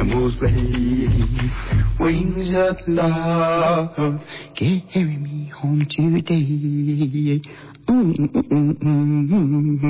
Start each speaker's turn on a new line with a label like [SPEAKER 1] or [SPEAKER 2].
[SPEAKER 1] animals raise wings of love. Carry me home today.